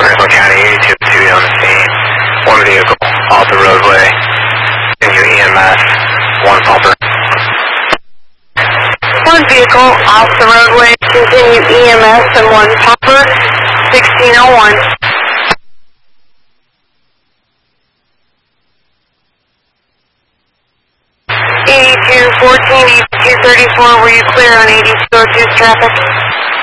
Franklin County 82 on the scene. One vehicle off the roadway. Continue EMS, one pumper. One vehicle off the roadway, continue EMS and one pumper, 1601. 8214, 8234, were you clear on 8202's traffic?